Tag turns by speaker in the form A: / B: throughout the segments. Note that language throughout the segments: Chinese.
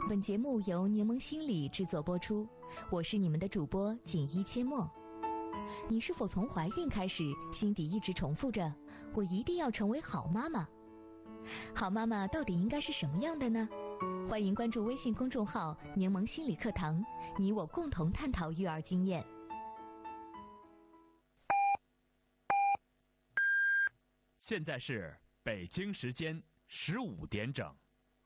A: 本节目由柠檬心理制作播出，我是你们的主播锦衣阡陌。你是否从怀孕开始，心底一直重复着我一定要成为好妈妈？好妈妈到底应该是什么样的呢？欢迎关注微信公众号柠檬心理课堂，你我共同探讨育儿经验。
B: 现在是北京时间15点整。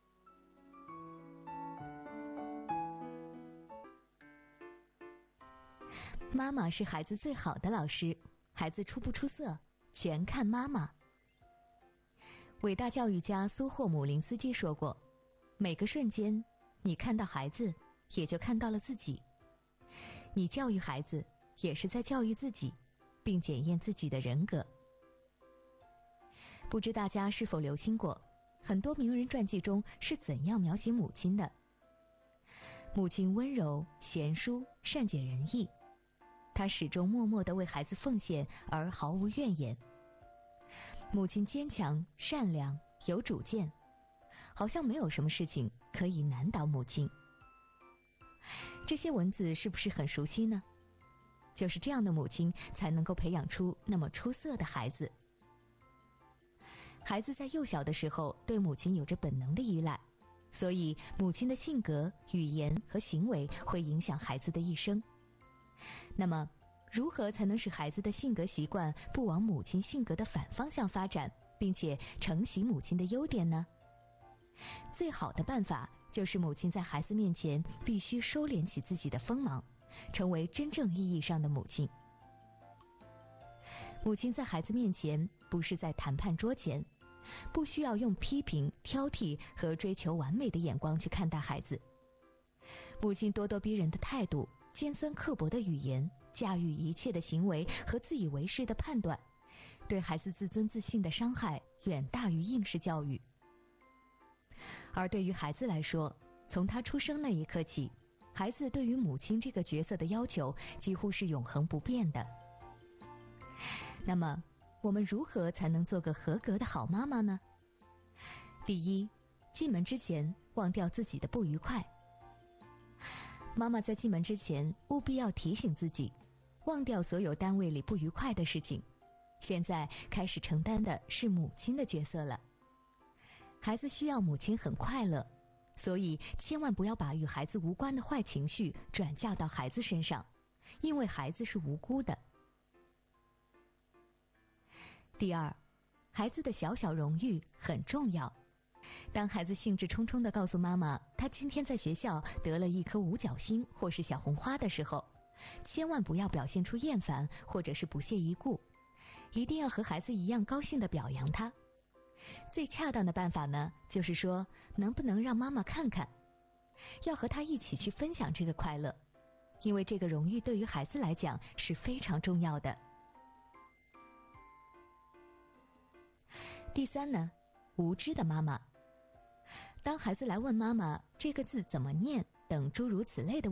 A: 妈妈是孩子最好的老师，孩子出不出色，全看妈妈。伟大教育家苏霍姆林斯基说过，每个瞬间，你看到孩子，也就看到了自己。你教育孩子，也是在教育自己，并检验自己的人格。不知大家是否留心过，很多名人传记中是怎样描写母亲的？母亲温柔、贤淑、善解人意，她始终默默地为孩子奉献而毫无怨言。母亲坚强、善良、有主见，好像没有什么事情可以难倒母亲。这些文字是不是很熟悉呢？就是这样的母亲才能够培养出那么出色的孩子。孩子在幼小的时候对母亲有着本能的依赖，所以母亲的性格、语言和行为会影响孩子的一生。那么，如何才能使孩子的性格习惯不往母亲性格的反方向发展，并且承袭母亲的优点呢？最好的办法就是母亲在孩子面前必须收敛起自己的锋芒，成为真正意义上的母亲。母亲在孩子面前不是在谈判桌前，不需要用批评、挑剔和追求完美的眼光去看待孩子。母亲咄咄逼人的态度、尖酸刻薄的语言、驾驭一切的行为和自以为是的判断，对孩子自尊自信的伤害远大于应试教育。而对于孩子来说，从他出生那一刻起，孩子对于母亲这个角色的要求几乎是永恒不变的。那么，我们如何才能做个合格的好妈妈呢？第一，进门之前忘掉自己的不愉快。妈妈在进门之前务必要提醒自己，忘掉所有单位里不愉快的事情，现在开始承担的是母亲的角色了。孩子需要母亲很快乐，所以千万不要把与孩子无关的坏情绪转嫁到孩子身上，因为孩子是无辜的。第二，孩子的小小荣誉很重要。当孩子兴致冲冲地告诉妈妈他今天在学校得了一颗五角星或是小红花的时候，千万不要表现出厌烦或者是不屑一顾，一定要和孩子一样高兴地表扬他。最恰当的办法呢，就是说能不能让妈妈看看，要和他一起去分享这个快乐，因为这个荣誉对于孩子来讲是非常重要的。第三呢，无知的妈妈。当孩子来问妈妈这个字怎么念等诸如此类的